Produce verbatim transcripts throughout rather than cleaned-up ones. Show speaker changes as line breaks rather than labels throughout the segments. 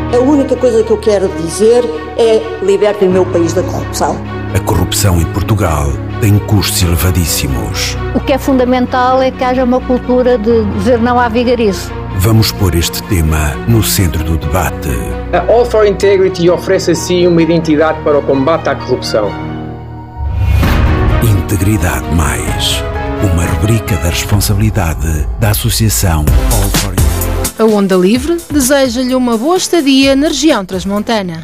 A única coisa que eu quero dizer é: libertem o meu país da corrupção.
A corrupção em Portugal tem custos elevadíssimos.
O que é fundamental é que haja uma cultura de dizer não à vigarice.
Vamos pôr este tema no centro do debate.
A All for Integrity oferece assim uma identidade para o combate à corrupção.
Integridade Mais, uma rubrica da responsabilidade da Associação All for Integrity.
A Onda Livre deseja-lhe uma boa estadia na região transmontana.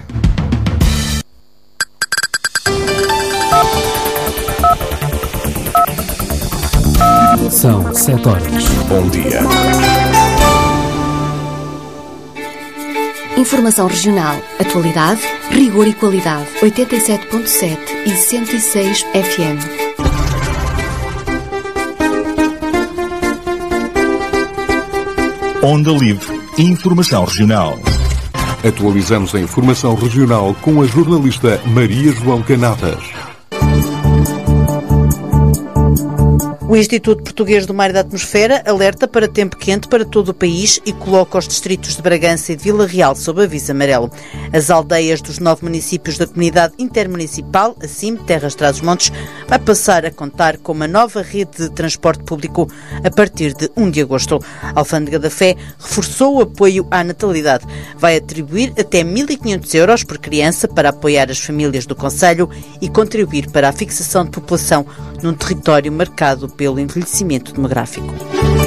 São sete horas.
Bom dia.
Informação regional, atualidade, rigor e qualidade. oitenta e sete ponto sete e cento e seis F M.
Onda Livre. Informação regional.
Atualizamos a informação regional com a jornalista Maria João Canatas.
O Instituto Português do Mar e da Atmosfera alerta para tempo quente para todo o país e coloca os distritos de Bragança e de Vila Real sob aviso amarelo. As aldeias dos nove municípios da Comunidade Intermunicipal, a C I M, Terras Trás-os-Montes, vai passar a contar com uma nova rede de transporte público a partir de primeiro de agosto. A Alfândega da Fé reforçou o apoio à natalidade. Vai atribuir até mil e quinhentos euros por criança para apoiar as famílias do concelho e contribuir para a fixação de população num território marcado pelo envelhecimento demográfico.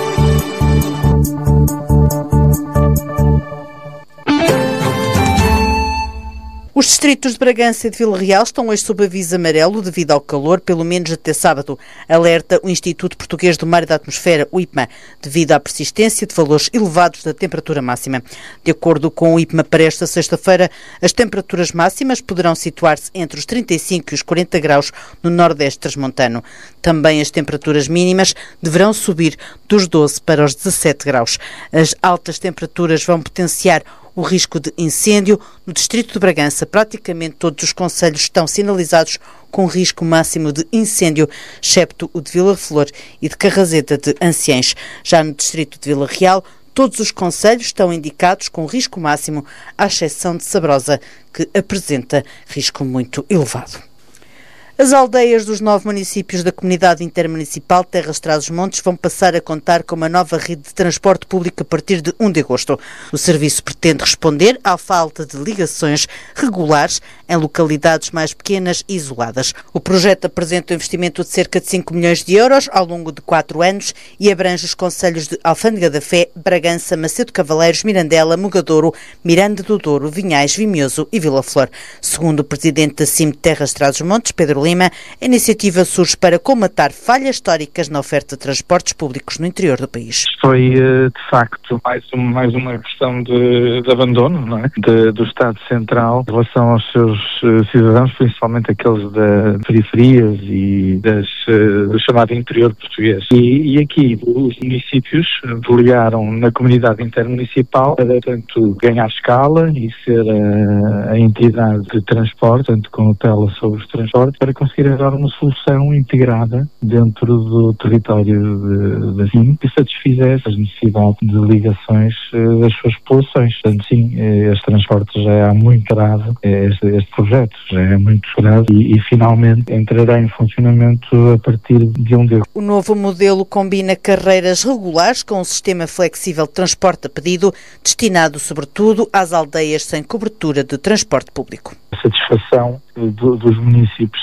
Os distritos de Bragança e de Vila Real estão hoje sob aviso amarelo devido ao calor, pelo menos até sábado. Alerta o Instituto Português do Mar e da Atmosfera, o I P M A, devido à persistência de valores elevados da temperatura máxima. De acordo com o I P M A, para esta sexta-feira, as temperaturas máximas poderão situar-se entre os trinta e cinco e os quarenta graus no nordeste transmontano. Também as temperaturas mínimas deverão subir dos doze para os dezassete graus. As altas temperaturas vão potenciar o risco de incêndio. No distrito de Bragança, praticamente todos os concelhos estão sinalizados com risco máximo de incêndio, excepto o de Vila Flor e de Carrazeda de Anciães. Já no distrito de Vila Real, todos os concelhos estão indicados com risco máximo, à exceção de Sabrosa, que apresenta risco muito elevado. As aldeias dos nove municípios da Comunidade Intermunicipal Terras Trás-os-Montes vão passar a contar com uma nova rede de transporte público a partir de primeiro de agosto. O serviço pretende responder à falta de ligações regulares em localidades mais pequenas e isoladas. O projeto apresenta um investimento de cerca de cinco milhões de euros ao longo de quatro anos e abrange os concelhos de Alfândega da Fé, Bragança, Macedo Cavaleiros, Mirandela, Mugadouro, Miranda do Douro, Vinhais, Vimioso e Vila Flor. Segundo o presidente da C I M Terras Trás-os-Montes, Pedro Lima, a iniciativa surge para colmatar falhas históricas na oferta de transportes públicos no interior do país.
Foi, de facto, mais, um, mais uma questão de, de abandono, não é? de, do Estado Central em relação aos seus cidadãos, principalmente aqueles das periferias e das, do chamado interior português. E, e aqui os municípios delegaram na comunidade intermunicipal para, tanto, ganhar escala e ser a, a entidade de transporte, tanto com tutela sobre os transportes, para conseguir dar uma solução integrada dentro do território da C I M que satisfizesse as necessidades de ligações uh, das suas populações. Portanto, sim, este transporte já é há muito grave, este, este projeto já é muito grave e, e finalmente entrará em funcionamento a partir de um dia.
O novo modelo combina carreiras regulares com um sistema flexível de transporte a pedido, destinado sobretudo às aldeias sem cobertura de transporte público.
A satisfação do, dos municípios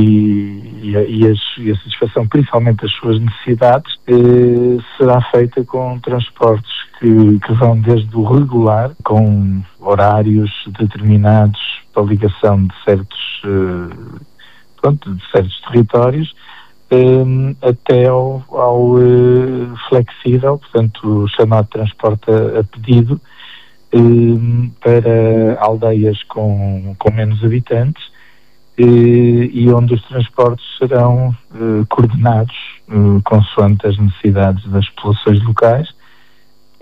e, e, a, e, as, e a satisfação principalmente das suas necessidades eh, será feita com transportes que, que vão desde o regular, com horários determinados para a ligação de certos, eh, pronto, de certos territórios, eh, até ao, ao eh, flexível, portanto o chamado transporte a, a pedido, para aldeias com, com menos habitantes e onde os transportes serão coordenados consoante as necessidades das populações locais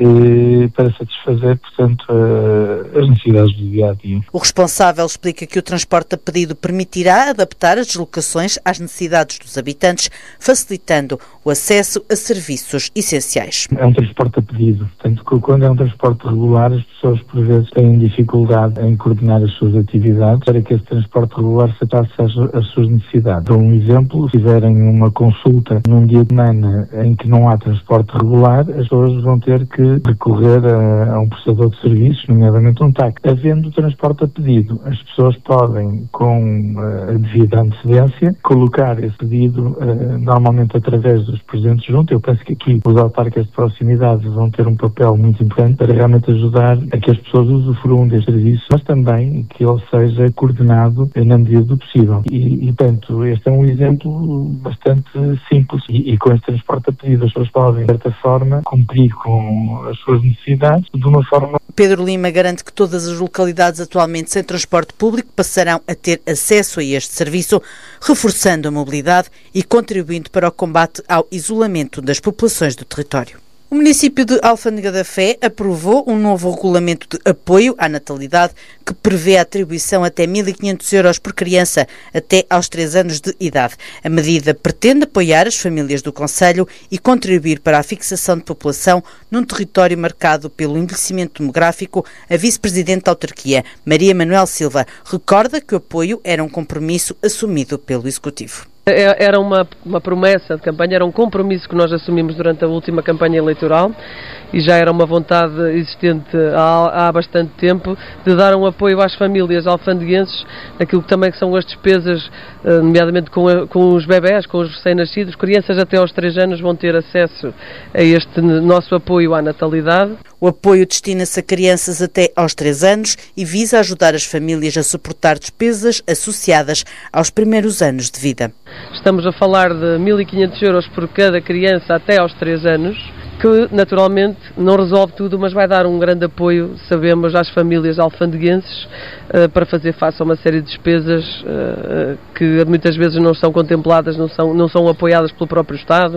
eh, para satisfazer, portanto, uh, as necessidades do dia a dia.
O responsável explica que o transporte a pedido permitirá adaptar as deslocações às necessidades dos habitantes, facilitando o acesso a serviços essenciais.
É um transporte a pedido, portanto, quando é um transporte regular, as pessoas por vezes têm dificuldade em coordenar as suas atividades para que esse transporte regular se adapte às, às suas necessidades. Dou um exemplo: se tiverem uma consulta num dia de semana em que não há transporte regular, as pessoas vão ter que recorrer a, a um prestador de serviços, nomeadamente um táxi. Havendo transporte a pedido, as pessoas podem, com a devida antecedência, colocar esse pedido uh, normalmente através dos presentes juntos. Eu penso que aqui os autarcas de proximidade vão ter um papel muito importante para realmente ajudar a que as pessoas usufruam deste serviço, mas também que ele seja coordenado na medida do possível. E, e portanto, este é um exemplo bastante simples. E, e com este transporte a pedido, as pessoas podem, de certa forma, cumprir com as suas necessidades de uma forma...
Pedro Lima garante que todas as localidades atualmente sem transporte público passarão a ter acesso a este serviço, reforçando a mobilidade e contribuindo para o combate ao isolamento das populações do território. O município de Alfândega da Fé aprovou um novo regulamento de apoio à natalidade que prevê a atribuição até mil e quinhentos euros por criança até aos três anos de idade. A medida pretende apoiar as famílias do concelho e contribuir para a fixação de população num território marcado pelo envelhecimento demográfico. A vice-presidente da autarquia, Maria Manuel Silva, recorda que o apoio era um compromisso assumido pelo Executivo.
Era uma, uma promessa de campanha, era um compromisso que nós assumimos durante a última campanha eleitoral e já era uma vontade existente há, há bastante tempo de dar um apoio às famílias alfandeguenses, aquilo que também são as despesas, nomeadamente com, a, com os bebés, com os recém-nascidos. Crianças até aos três anos vão ter acesso a este nosso apoio à natalidade.
O apoio destina-se a crianças até aos três anos e visa ajudar as famílias a suportar despesas associadas aos primeiros anos de vida.
Estamos a falar de mil e quinhentos euros por cada criança até aos três anos, que naturalmente não resolve tudo, mas vai dar um grande apoio, sabemos, às famílias alfandeguenses uh, para fazer face a uma série de despesas uh, que muitas vezes não são contempladas, não são, não são apoiadas pelo próprio Estado.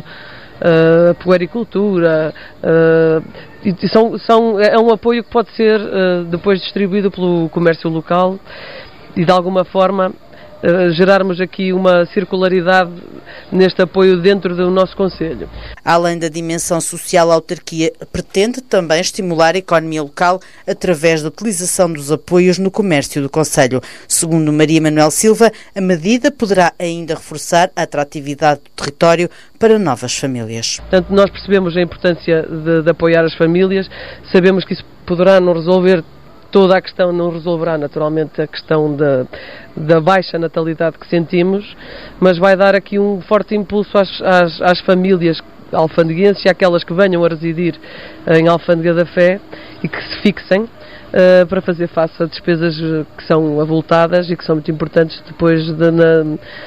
Uh, a puericultura, uh, e são, são, é um apoio que pode ser uh, depois distribuído pelo comércio local e de alguma forma uh, gerarmos aqui uma circularidade neste apoio dentro do nosso concelho.
Além da dimensão social, a autarquia pretende também estimular a economia local através da utilização dos apoios no comércio do concelho. Segundo Maria Manuel Silva, a medida poderá ainda reforçar a atratividade do território para novas famílias.
Portanto, nós percebemos a importância de, de apoiar as famílias, sabemos que isso poderá não resolver toda a questão, não resolverá naturalmente a questão da, da baixa natalidade que sentimos, mas vai dar aqui um forte impulso às, às, às famílias alfandeguenses e àquelas que venham a residir em Alfândega da Fé e que se fixem uh, para fazer face a despesas que são avultadas e que são muito importantes depois de, na,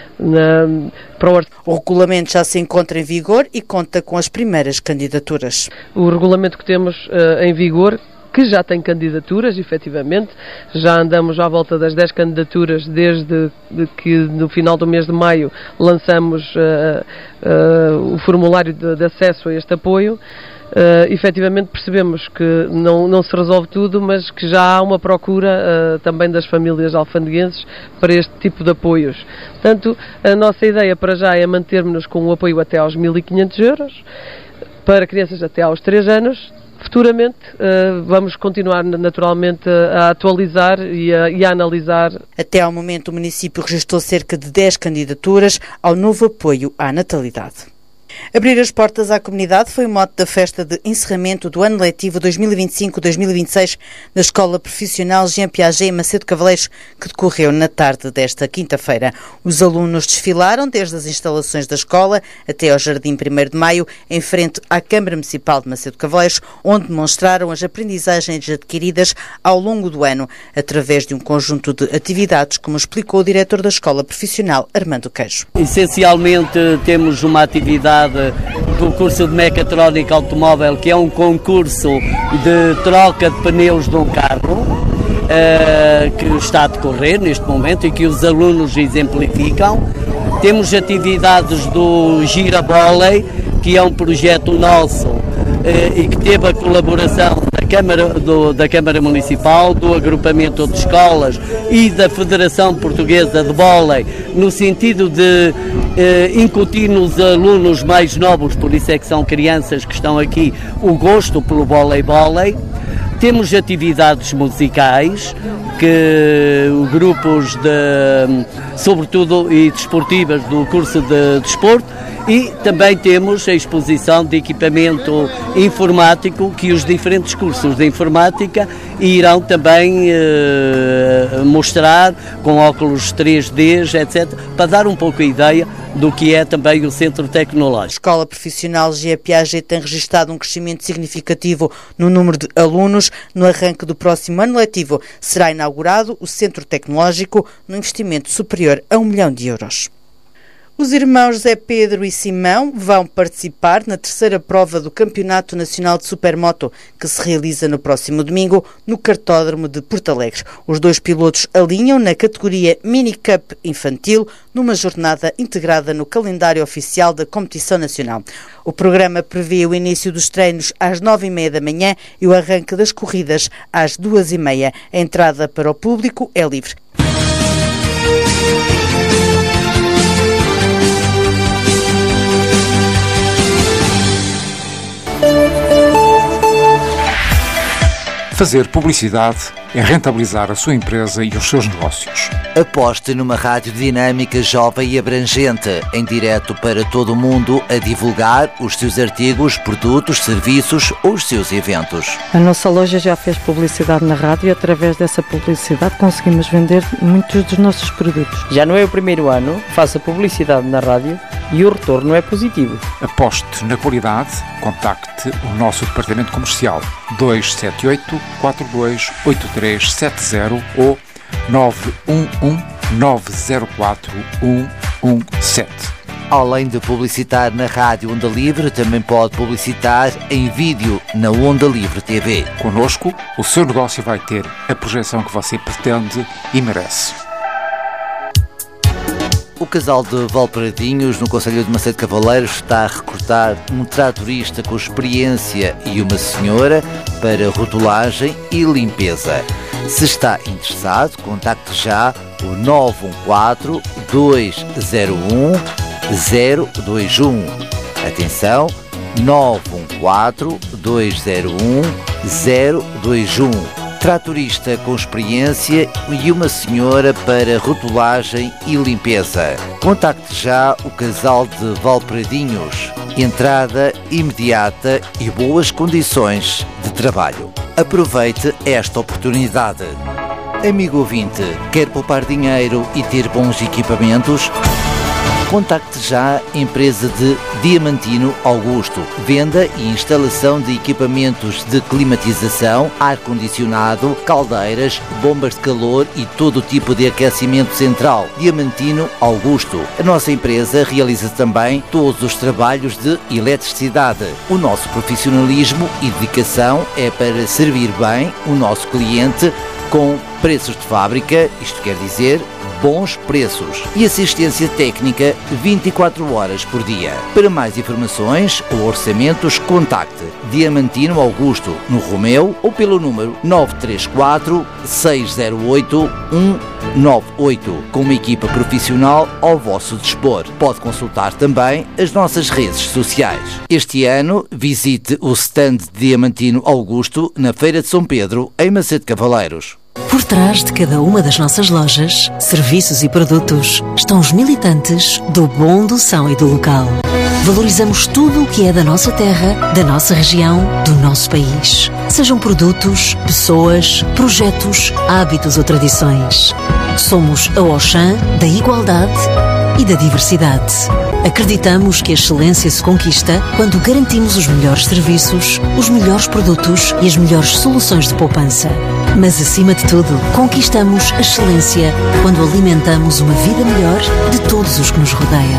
na, para o...
O regulamento já se encontra em vigor e conta com as primeiras candidaturas.
O regulamento que temos uh, em vigor, que já tem candidaturas, efetivamente, já andamos à volta das dez candidaturas desde que no final do mês de maio lançamos uh, uh, o formulário de, de acesso a este apoio. Uh, efetivamente percebemos que não, não se resolve tudo, mas que já há uma procura uh, também das famílias alfandeguenses para este tipo de apoios. Portanto, a nossa ideia para já é mantermos-nos com o apoio até aos mil e quinhentos euros, para crianças até aos três anos. Futuramente uh, vamos continuar naturalmente a atualizar e a, e a analisar.
Até ao momento o município registrou cerca de dez candidaturas ao novo apoio à natalidade. Abrir as portas à comunidade foi o mote da festa de encerramento do ano letivo dois mil e vinte e cinco dois mil e vinte e seis da Escola Profissional Jean Piaget em Macedo Cavaleiros, que decorreu na tarde desta quinta-feira. Os alunos desfilaram desde as instalações da escola até ao Jardim primeiro de Maio, em frente à Câmara Municipal de Macedo Cavaleiros, onde demonstraram as aprendizagens adquiridas ao longo do ano, através de um conjunto de atividades, como explicou o diretor da Escola Profissional, Armando Queijo.
Essencialmente temos uma atividade do curso de mecatrónica automóvel, que é um concurso de troca de pneus de um carro, uh, que está a decorrer neste momento e que os alunos exemplificam. Temos atividades do Gira Volley, que é um projeto nosso, eh, e que teve a colaboração da Câmara, do, da Câmara Municipal, do agrupamento de escolas e da Federação Portuguesa de Vôlei, no sentido de eh, incutir nos alunos mais novos, por isso é que são crianças que estão aqui, o gosto pelo vôlei-vôlei. Temos atividades musicais, que grupos de, sobretudo e desportivas do curso de desporto, e também temos a exposição de equipamento informático que os diferentes cursos de informática irão também eh, mostrar com óculos três D, etcétera, para dar um pouco a ideia do que é também o Centro Tecnológico.
A Escola Profissional G E Piaget tem registrado um crescimento significativo no número de alunos. No arranque do próximo ano letivo será inaugurado o Centro Tecnológico no investimento superior a um milhão de euros. Os irmãos Zé Pedro e Simão vão participar na terceira prova do Campeonato Nacional de Supermoto, que se realiza no próximo domingo no Cartódromo de Porto Alegre. Os dois pilotos alinham na categoria Mini Cup Infantil, numa jornada integrada no calendário oficial da competição nacional. O programa prevê o início dos treinos às nove e meia da manhã e o arranque das corridas às duas e meia. A entrada para o público é livre.
Fazer publicidade é rentabilizar a sua empresa e os seus negócios.
Aposte numa rádio dinâmica, jovem e abrangente, em direto para todo o mundo, a divulgar os seus artigos, produtos, serviços ou os seus eventos.
A nossa loja já fez publicidade na rádio e através dessa publicidade conseguimos vender muitos dos nossos produtos.
Já não é o primeiro ano, faça publicidade na rádio e o retorno é positivo.
Aposte na qualidade, contacte o nosso departamento comercial dois sete oito, quatro dois oito três sete zero ou nove um um, nove zero quatro, um um sete.
Além de publicitar na Rádio Onda Livre, também pode publicitar em vídeo na Onda Livre T V.
Conosco, o seu negócio vai ter a projeção que você pretende e merece.
O casal de Valparadinhos, no concelho de Macedo Cavaleiros, está a recrutar um tratorista com experiência e uma senhora para rotulagem e limpeza. Se está interessado, contacte já o nove um quatro, dois zero um, zero dois um. Atenção, nove um quatro, dois zero um, zero dois um. Tratorista com experiência e uma senhora para rotulagem e limpeza. Contacte já o casal de Valparadinhos. Entrada imediata e boas condições de trabalho. Aproveite esta oportunidade. Amigo ouvinte, quer poupar dinheiro e ter bons equipamentos? Contacte já a empresa de Diamantino Augusto. Venda e instalação de equipamentos de climatização, ar-condicionado, caldeiras, bombas de calor e todo tipo de aquecimento central. Diamantino Augusto. A nossa empresa realiza também todos os trabalhos de eletricidade. O nosso profissionalismo e dedicação é para servir bem o nosso cliente com preços de fábrica, isto quer dizer bons preços, e assistência técnica vinte e quatro horas por dia. Para mais informações ou orçamentos, contacte Diamantino Augusto no Romeu ou pelo número nove três quatro, seis zero oito, um nove oito, com uma equipa profissional ao vosso dispor. Pode consultar também as nossas redes sociais. Este ano, visite o stand de Diamantino Augusto na Feira de São Pedro, em Macedo Cavaleiros.
Por trás de cada uma das nossas lojas, serviços e produtos estão os militantes do bom, do são e do local. Valorizamos tudo o que é da nossa terra, da nossa região, do nosso país. Sejam produtos, pessoas, projetos, hábitos ou tradições. Somos a Auchan da igualdade e da diversidade. Acreditamos que a excelência se conquista quando garantimos os melhores serviços, os melhores produtos e as melhores soluções de poupança. Mas, acima de tudo, conquistamos a excelência quando alimentamos uma vida melhor de todos os que nos rodeiam.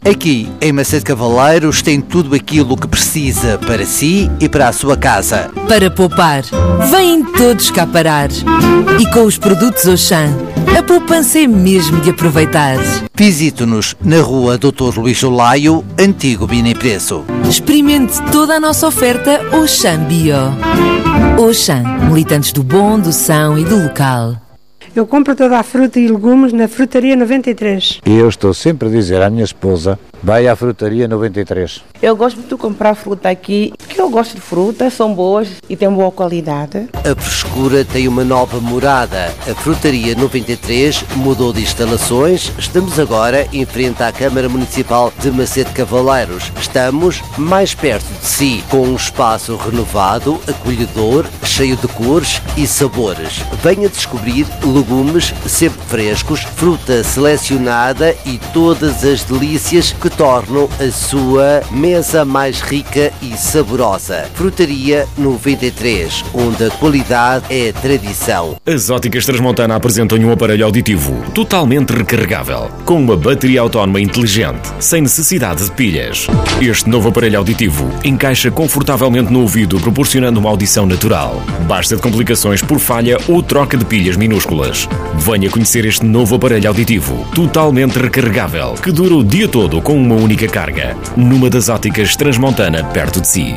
Aqui, em Macedo Cavaleiros, tem tudo aquilo que precisa para si e para a sua casa.
Para poupar, vêm todos cá parar. E com os produtos Auchan, a poupança é mesmo de aproveitar.
Visite-nos na rua doutor Luís Olaio, antigo Bina Preço.
Experimente toda a nossa oferta Auchan Bio. Auchan, militantes do bom, do são e do local.
Eu compro toda a fruta e legumes na Frutaria noventa e três.
E eu estou sempre a dizer à minha esposa, vai à Frutaria noventa e três.
Eu gosto de comprar fruta aqui, porque eu gosto de frutas, são boas e têm boa qualidade.
A frescura tem uma nova morada. A Frutaria noventa e três mudou de instalações. Estamos agora em frente à Câmara Municipal de Macedo Cavaleiros. Estamos mais perto de si, com um espaço renovado, acolhedor, cheio de cores e sabores. Venha descobrir legumes sempre frescos, fruta selecionada e todas as delícias que tornam a sua mesa mais rica e saborosa. Frutaria noventa e três, onde a qualidade é tradição.
As Óticas Transmontana apresentam um aparelho auditivo totalmente recarregável, com uma bateria autónoma inteligente, sem necessidade de pilhas. Este novo aparelho auditivo encaixa confortavelmente no ouvido, proporcionando uma audição natural. Basta de complicações por falha ou troca de pilhas minúsculas. Venha conhecer este novo aparelho auditivo, totalmente recarregável, que dura o dia todo com uma única carga, numa das Óticas Transmontana perto de si.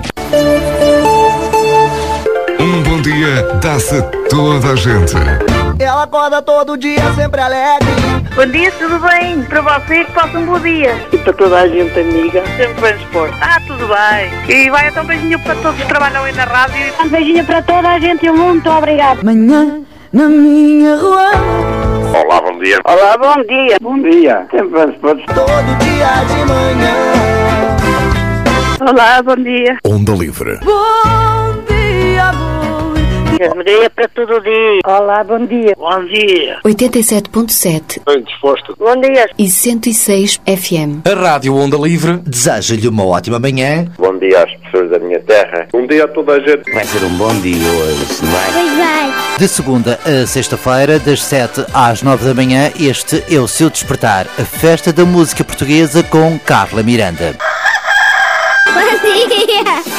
Um bom dia dá-se a toda a gente.
Ela acorda todo dia sempre alegre.
Bom dia, tudo bem? Para vocês, façam um bom dia.
E para toda a gente amiga.
Sempre bem disposto. Ah, tudo bem. E vai então um beijinho para todos que trabalham aí na rádio.
Um beijinho para toda a gente e muito obrigado.
Manhã na minha rua.
Olá, bom dia.
Olá, bom dia.
Bom dia. Sempre bem disposto.
Todo dia de manhã.
Olá, bom dia.
Onda Livre.
Bom dia, bom dia.
Bom dia para todo o dia.
Olá, bom dia.
Bom dia.
oitenta e sete ponto sete.
Bem disposto.
Bom dia.
E cento e seis F M.
A Rádio Onda Livre
deseja-lhe uma ótima manhã.
Bom dia às pessoas da minha terra. Bom dia a toda a gente.
Vai ser um bom dia hoje, não é?
Pois vai.
De segunda a sexta-feira, das sete às nove da manhã, este é o Seu Despertar, a festa da música portuguesa com Carla Miranda.
Bom dia.